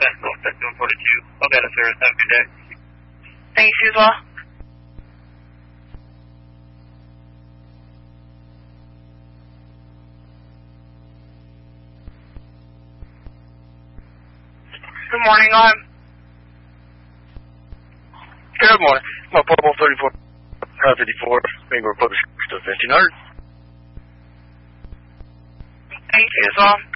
Southwest, Northwest 142. I'll get a service. Have a good day. Thanks, you as well. Good morning, on. Good morning. My Purple 54, Bangor Public to 1500. Thank you as well.